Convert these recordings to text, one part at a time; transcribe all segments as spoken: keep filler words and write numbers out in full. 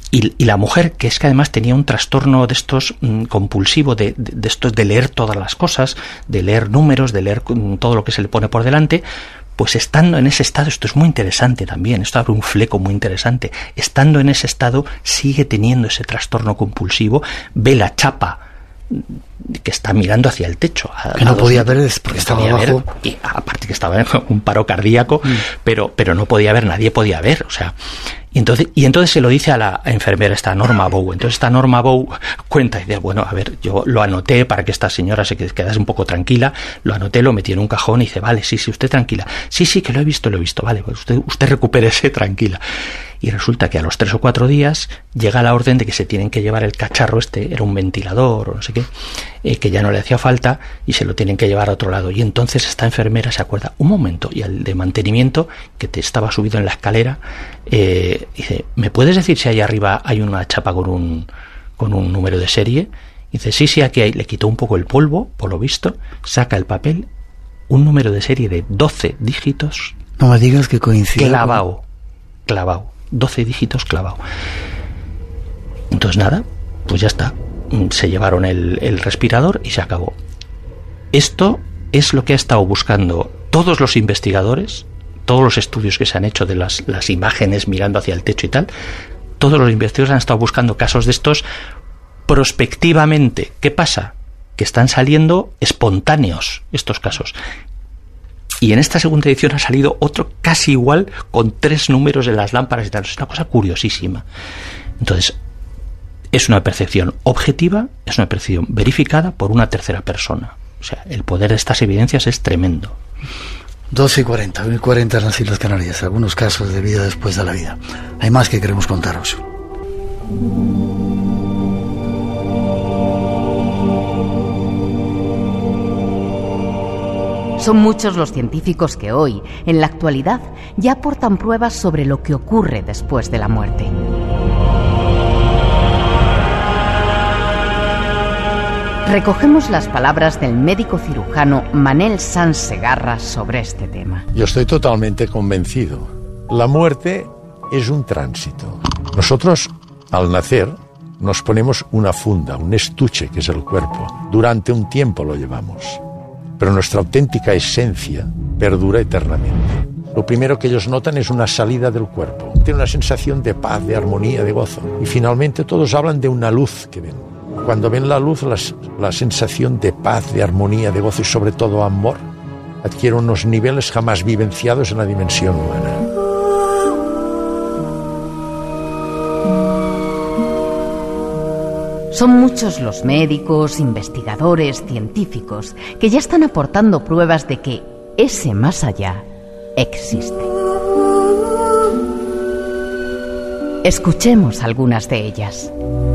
Y, y la mujer, que es que además tenía un trastorno de estos mmm, compulsivo, de, de, de estos de leer todas las cosas, de leer números, de leer mmm, todo lo que se le pone por delante, pues estando en ese estado, esto es muy interesante también, esto abre un fleco muy interesante, estando en ese estado sigue teniendo ese trastorno compulsivo, ve la chapa que está mirando hacia el techo. A, que no podía ver porque estaba abajo. Ver, y aparte que estaba en un paro cardíaco, mm. pero, pero no podía ver, nadie podía ver, o sea... Y entonces, y entonces se lo dice a la enfermera, esta Norma Bow. Entonces esta Norma Bow cuenta y dice, bueno, a ver, yo lo anoté para que esta señora se quedase un poco tranquila, lo anoté, lo metí en un cajón y dice, vale, sí, sí, usted tranquila. Sí, sí, que lo he visto, lo he visto, vale, pues usted, usted recupérese tranquila. Y resulta que a los tres o cuatro días llega la orden de que se tienen que llevar el cacharro este, era un ventilador o no sé qué, eh, que ya no le hacía falta y se lo tienen que llevar a otro lado. Y entonces esta enfermera se acuerda, un momento, y al de mantenimiento, que te estaba subido en la escalera, eh, dice, ¿me puedes decir si ahí arriba hay una chapa con un, con un número de serie? Y dice, sí, sí, aquí hay. Le quitó un poco el polvo, por lo visto, saca el papel, un número de serie de doce dígitos. No me digas que coincide. Clavado, clavado. doce dígitos clavado. Entonces nada, pues ya está. Se llevaron el, el respirador y se acabó. Esto es lo que ha estado buscando todos los investigadores, todos los estudios que se han hecho de las, las imágenes mirando hacia el techo y tal. Todos los investigadores han estado buscando casos de estos prospectivamente. ¿Qué pasa? Que están saliendo espontáneos estos casos. Y en esta segunda edición ha salido otro casi igual con tres números en las lámparas y tal. Es una cosa curiosísima. Entonces, es una percepción objetiva, es una percepción verificada por una tercera persona. O sea, el poder de estas evidencias es tremendo. doce y cuarenta, mil cuarenta en las Islas Canarias. Algunos casos de vida después de la vida. Hay más que queremos contaros. Son muchos los científicos que hoy, en la actualidad, ya aportan pruebas sobre lo que ocurre después de la muerte. Recogemos las palabras del médico cirujano Manel Sanz Segarra sobre este tema. Yo estoy totalmente convencido. La muerte es un tránsito. Nosotros, al nacer, nos ponemos una funda, un estuche que es el cuerpo. Durante un tiempo lo llevamos. Pero nuestra auténtica esencia perdura eternamente. Lo primero que ellos notan es una salida del cuerpo. Tiene una sensación de paz, de armonía, de gozo. Y finalmente todos hablan de una luz que ven. Cuando ven la luz, la, la sensación de paz, de armonía, de gozo y sobre todo amor, adquiere unos niveles jamás vivenciados en la dimensión humana. Son muchos los médicos, investigadores, científicos que ya están aportando pruebas de que ese más allá existe. Escuchemos algunas de ellas.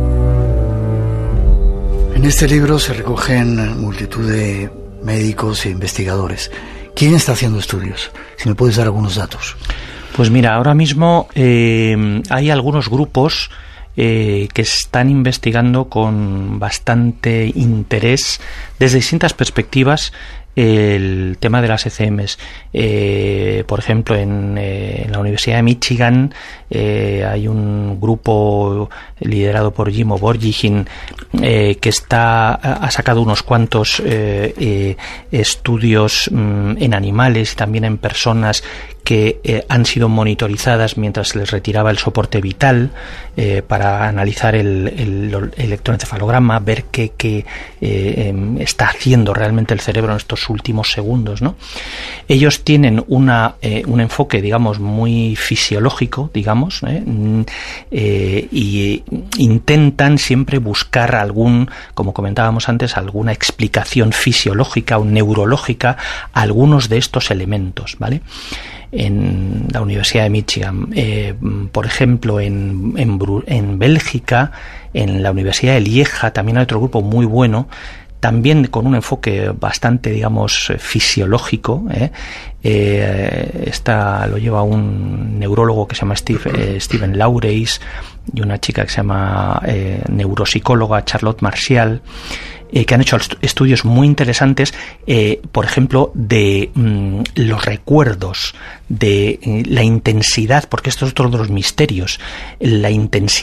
En este libro se recogen multitud de médicos e investigadores. ¿Quién está haciendo estudios? Si me puedes dar algunos datos. Pues mira, ahora mismo eh, hay algunos grupos Eh, que están investigando con bastante interés desde distintas perspectivas el tema de las E C Ms. Eh, por ejemplo, en, eh, en la Universidad de Michigan eh, hay un grupo liderado por Jimo Borjigin eh, que está ha sacado unos cuantos eh, eh, estudios mm, en animales y también en personas que eh, han sido monitorizadas mientras se les retiraba el soporte vital eh, para analizar el, el, el electroencefalograma, ver qué, qué eh, eh, está haciendo realmente el cerebro en estos últimos segundos, ¿no? Ellos tienen una, eh, un enfoque, digamos, muy fisiológico, digamos, ¿eh? Eh, y intentan siempre buscar algún, como comentábamos antes, alguna explicación fisiológica o neurológica a algunos de estos elementos, ¿vale? En la Universidad de Michigan, eh, por ejemplo, en, en, en Bélgica, en la Universidad de Lieja, también hay otro grupo muy bueno, también con un enfoque bastante, digamos, fisiológico. ¿eh? Eh, esta lo lleva un neurólogo que se llama Steve, eh, Steven Laureys y una chica que se llama eh, neuropsicóloga Charlotte Martial, eh, que han hecho estudios muy interesantes, eh, por ejemplo, de mm, los recuerdos, de eh, la intensidad, porque esto es otro de los misterios, la intensidad